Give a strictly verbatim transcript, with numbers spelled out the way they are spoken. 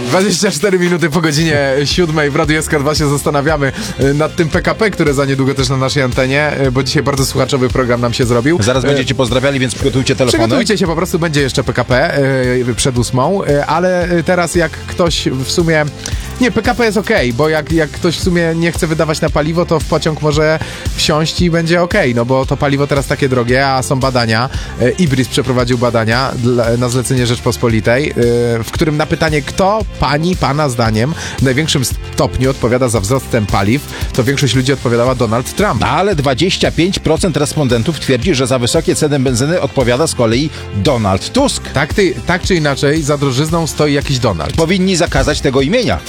dwadzieścia cztery minuty po godzinie siódmej w Radiu S K dwa się zastanawiamy nad tym P K P, które za niedługo też na naszej antenie, bo dzisiaj bardzo słuchaczowy program nam się zrobił. Zaraz będziecie pozdrawiali, więc przygotujcie telefony. Przygotujcie się, po prostu będzie jeszcze P K P yy, przed ósmą, yy, ale teraz jak ktoś w sumie... Nie, P K P jest okej, okay, bo jak, jak ktoś w sumie nie chce wydawać na paliwo, to w pociąg może wsiąść i będzie okej, okay, no bo to paliwo teraz takie drogie, a są badania. Yy, Ibris przeprowadził badania dla, na zlecenie Rzeczpospolitej, yy, w którym na pytanie, kto pani, pana zdaniem w największym stopniu odpowiada za wzrost cen paliw, to większość ludzi odpowiadała Donald Trump. Ale dwadzieścia pięć procent respondentów twierdzi, że za wysokie ceny benzyny odpowiada z kolei Donald Tusk. Tak, ty, tak czy inaczej, za drożyzną stoi jakiś Donald. Powinni zakazać tego imienia.